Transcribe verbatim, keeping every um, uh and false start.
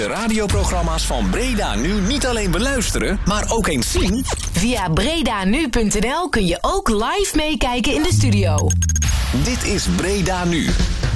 De radioprogramma's van Breda Nu niet alleen beluisteren, maar ook eens zien? Via bredanu punt n l kun je ook live meekijken in de studio. Dit is Breda Nu.